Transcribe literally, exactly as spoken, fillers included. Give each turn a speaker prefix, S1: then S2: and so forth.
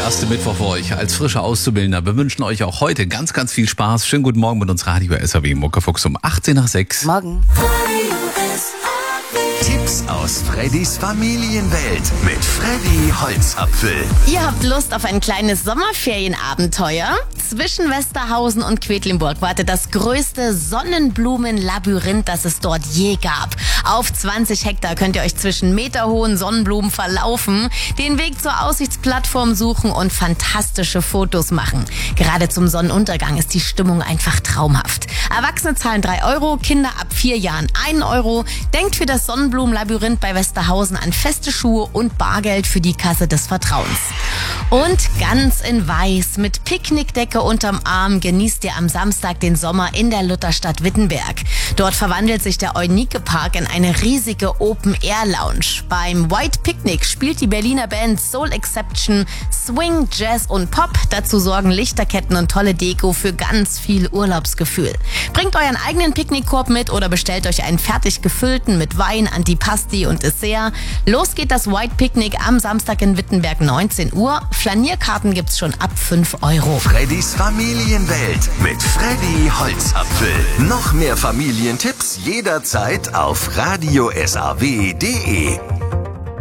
S1: erste Mittwoch für euch als frische Auszubildender. Wir wünschen euch auch heute ganz, ganz viel Spaß. Schönen guten Morgen mit uns Radio S A W Muckefuchs um achtzehn nach sechs.
S2: Morgen.
S3: Tipps aus Freddys Familienwelt mit Freddy Holzapfel.
S2: Ihr habt Lust auf ein kleines Sommerferienabenteuer? Zwischen Westerhausen und Quedlinburg wartet das größte Sonnenblumenlabyrinth, das es dort je gab. Auf zwanzig Hektar könnt ihr euch zwischen meterhohen Sonnenblumen verlaufen, den Weg zur Aussichtsplattform suchen und fantastische Fotos machen. Gerade zum Sonnenuntergang ist die Stimmung einfach traumhaft. Erwachsene zahlen drei Euro, Kinder ab vier Jahren ein Euro. Denkt für das Sonnenblumenlabyrinth bei Westerhausen an feste Schuhe und Bargeld für die Kasse des Vertrauens. Und ganz in Weiß mit Picknickdecke unterm Arm genießt ihr am Samstag den Sommer in der Lutherstadt Wittenberg. Dort verwandelt sich der Eunike Park in eine riesige Open-Air-Lounge. Beim White Picnic spielt die Berliner Band Soul Exception Swing, Jazz und Pop. Dazu sorgen Lichterketten und tolle Deko für ganz viel Urlaubsgefühl. Bringt euren eigenen Picknickkorb mit oder bestellt euch einen fertig gefüllten mit Wein, Antipasti und Dessert. Los geht das White Picnic am Samstag in Wittenberg neunzehn Uhr. Flanierkarten gibt's schon ab fünf Euro.
S3: Freddys Familienwelt mit Freddy Holzapfel. Noch mehr Familientipps jederzeit auf radio s a w punkt d e.